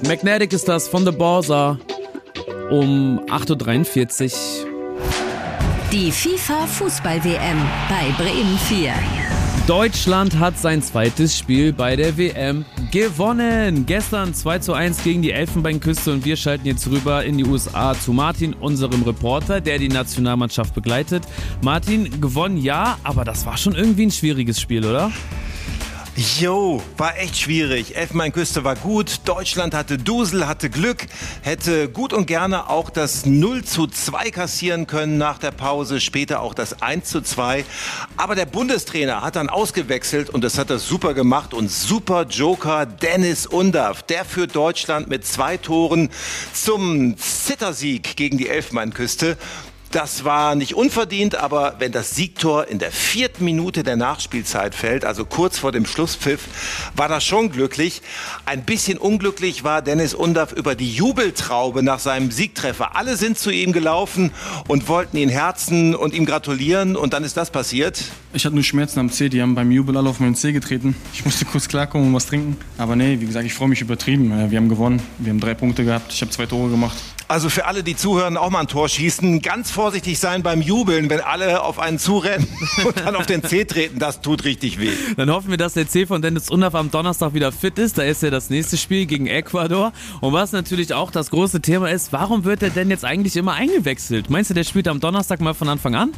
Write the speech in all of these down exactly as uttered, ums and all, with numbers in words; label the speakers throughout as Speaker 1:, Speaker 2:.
Speaker 1: Magnetic ist das von The Borsa um acht Uhr dreiundvierzig.
Speaker 2: Die FIFA-Fußball-W M bei Bremen vier.
Speaker 1: Deutschland hat sein zweites Spiel bei der W M gewonnen. Gestern zwei zu eins gegen die Elfenbeinküste und wir schalten jetzt rüber in die U S A zu Martin, unserem Reporter, der die Nationalmannschaft begleitet. Martin, gewonnen ja, aber das war schon irgendwie ein schwieriges Spiel, oder?
Speaker 3: Jo, war echt schwierig. Elfenbeinküste war gut, Deutschland hatte Dusel, hatte Glück, hätte gut und gerne auch das null zu zwei kassieren können nach der Pause, später auch das eins zu zwei. Aber der Bundestrainer hat dann ausgewechselt und das hat er super gemacht und super Joker Deniz Undav, der führt Deutschland mit zwei Toren zum Zittersieg gegen die Elfenbeinküste. Das war nicht unverdient, aber wenn das Siegtor in der vierten Minute der Nachspielzeit fällt, also kurz vor dem Schlusspfiff, war das schon glücklich. Ein bisschen unglücklich war Deniz Undav über die Jubeltraube nach seinem Siegtreffer. Alle sind zu ihm gelaufen und wollten ihn herzen und ihm gratulieren und dann ist das passiert.
Speaker 4: Ich hatte nur Schmerzen am Zeh, die haben beim Jubel alle auf meinen Zeh getreten. Ich musste kurz klarkommen und was trinken. Aber nee, wie gesagt, ich freue mich übertrieben. Wir haben gewonnen, wir haben drei Punkte gehabt, ich habe zwei Tore gemacht.
Speaker 3: Also für alle, die zuhören, auch mal ein Tor schießen. Ganz vorsichtig sein beim Jubeln, wenn alle auf einen zurennen und dann auf den Zeh treten. Das tut richtig weh.
Speaker 1: Dann hoffen wir, dass der Zeh von Deniz Undav am Donnerstag wieder fit ist. Da ist ja das nächste Spiel gegen Ecuador. Und was natürlich auch das große Thema ist, warum wird er denn jetzt eigentlich immer eingewechselt? Meinst du, der spielt am Donnerstag mal von Anfang an?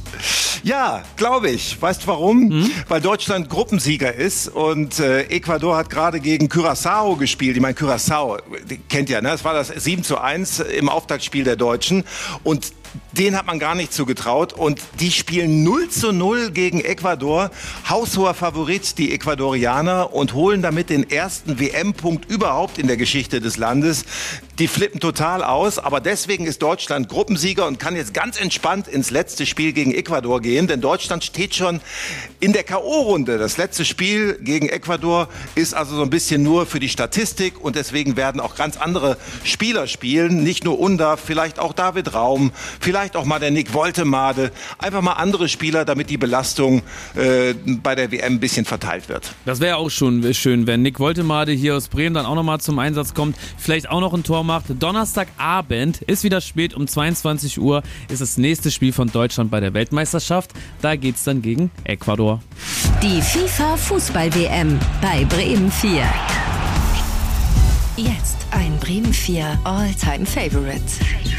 Speaker 3: Ja, glaube ich. Weißt du warum?
Speaker 1: Mhm.
Speaker 3: Weil Deutschland Gruppensieger ist und äh, Ecuador hat gerade gegen Curaçao gespielt. Ich meine, Curaçao, die kennt ihr, ne? Das war das sieben zu eins im Auftaktspiel der Deutschen und den hat man gar nicht zugetraut und die spielen null zu null gegen Ecuador. Haushoher Favorit, die Ecuadorianer, und holen damit den ersten W M-Punkt überhaupt in der Geschichte des Landes. Die flippen total aus, aber deswegen ist Deutschland Gruppensieger und kann jetzt ganz entspannt ins letzte Spiel gegen Ecuador gehen, denn Deutschland steht schon in der K O-Runde. Das letzte Spiel gegen Ecuador ist also so ein bisschen nur für die Statistik und deswegen werden auch ganz andere Spieler spielen, nicht nur Undav, vielleicht auch David Raum, vielleicht auch mal der Nick Woltemade, einfach mal andere Spieler, damit die Belastung äh, bei der W M ein bisschen verteilt wird.
Speaker 1: Das wäre auch schon schön, wenn Nick Woltemade hier aus Bremen dann auch nochmal zum Einsatz kommt, vielleicht auch noch ein Tor macht. Donnerstagabend ist wieder spät, um zweiundzwanzig Uhr ist das nächste Spiel von Deutschland bei der Weltmeisterschaft. Da geht's dann gegen Ecuador.
Speaker 2: Die FIFA-Fußball-W M bei Bremen vier. Jetzt ein Bremen vier All-Time-Favorite.